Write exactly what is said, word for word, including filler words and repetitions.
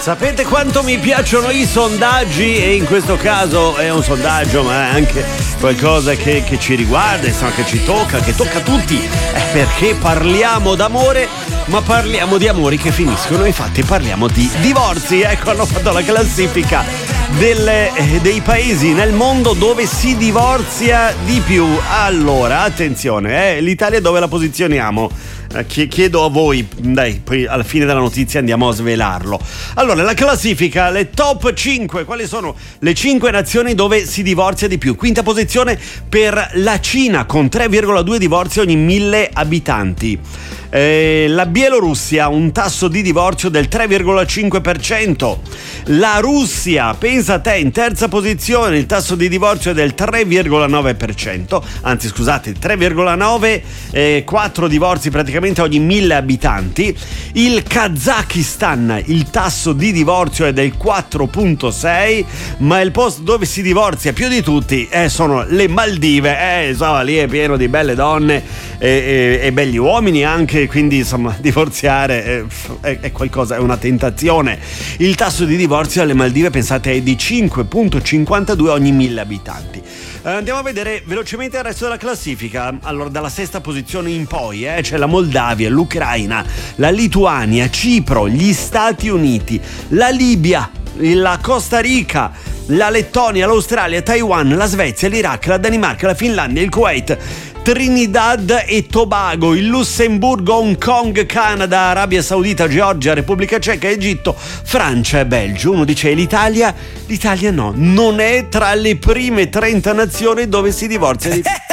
Sapete quanto mi piacciono i sondaggi, e in questo caso è un sondaggio ma è anche qualcosa che, che ci riguarda, insomma, che ci tocca, che tocca a tutti, è perché parliamo d'amore, ma parliamo di amori che finiscono, infatti parliamo di divorzi. Ecco, hanno fatto la classifica delle, eh, dei paesi nel mondo dove si divorzia di più. Allora, attenzione, eh, l'Italia dove la posizioniamo? Chiedo a voi, dai, poi alla fine della notizia andiamo a svelarlo. Allora, la classifica, le top cinque, quali sono le cinque nazioni dove si divorzia di più? Quinta posizione per la Cina con tre virgola due divorzi ogni mille abitanti. Eh, la Bielorussia, un tasso di divorzio del tre virgola cinque per cento. La Russia, pensa a te, in terza posizione, il tasso di divorzio è del tre virgola nove per cento, anzi scusate, tre virgola nove, eh, quattro divorzi praticamente ogni mille abitanti. Il Kazakistan, il tasso di divorzio è del quattro virgola sei, ma il posto dove si divorzia più di tutti eh, sono le Maldive. Eh, insomma, lì è pieno di belle donne e, e, e belli uomini anche, quindi insomma divorziare è, è qualcosa, è una tentazione. Il tasso di divorzio alle Maldive, pensate, è di cinque virgola cinquantadue ogni mille abitanti. eh, Andiamo a vedere velocemente il resto della classifica. Allora, dalla sesta posizione in poi eh, c'è la Moldavia, l'Ucraina, la Lituania, Cipro, gli Stati Uniti, la Libia, la Costa Rica, la Lettonia, l'Australia, Taiwan, la Svezia, l'Iraq, la Danimarca, la Finlandia, il Kuwait, Trinidad e Tobago, il Lussemburgo, Hong Kong, Canada, Arabia Saudita, Georgia, Repubblica Ceca, Egitto, Francia e Belgio. Uno dice l'Italia, l'Italia no, non è tra le prime trenta nazioni dove si divorzia di più.